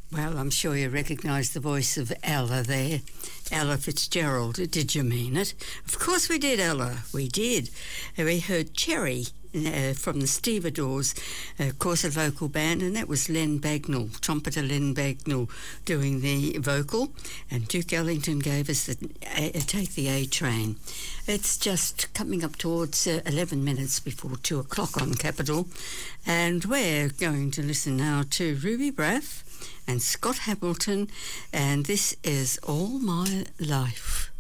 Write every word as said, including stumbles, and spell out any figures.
Well, I'm sure you recognise the voice of Ella there. Ella Fitzgerald, did you mean it? Of course we did, Ella, we did. We heard Cherry uh, from the Stevedores, uh, of course a vocal band, and that was Len Bagnall, trumpeter Len Bagnall doing the vocal, and Duke Ellington gave us the uh, Take the A Train. It's just coming up towards uh, eleven minutes before two o'clock on Capital, and we're going to listen now to Ruby Braff and Scott Hamilton, and this is All My Life.